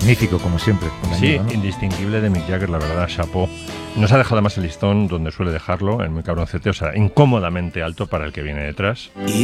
magnífico como siempre. Sí, ¿no? Indistinguible de Mick Jagger, la verdad, chapó. Nos ha dejado más el listón donde suele dejarlo, en muy cabroncete, o sea, incómodamente alto para el que viene detrás.